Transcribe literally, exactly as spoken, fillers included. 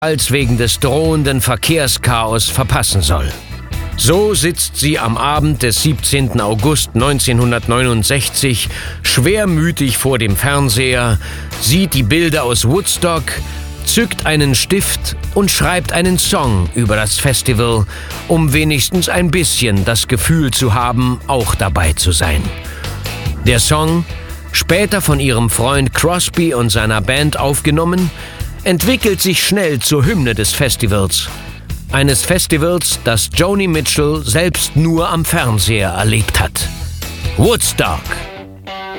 als wegen des drohenden Verkehrschaos verpassen soll. So sitzt sie am Abend des siebzehnten August neunzehnhundertneunundsechzig schwermütig vor dem Fernseher, sieht die Bilder aus Woodstock, zückt einen Stift und schreibt einen Song über das Festival, um wenigstens ein bisschen das Gefühl zu haben, auch dabei zu sein. Der Song, später von ihrem Freund Crosby und seiner Band aufgenommen, entwickelt sich schnell zur Hymne des Festivals. Eines Festivals, das Joni Mitchell selbst nur am Fernseher erlebt hat. Woodstock!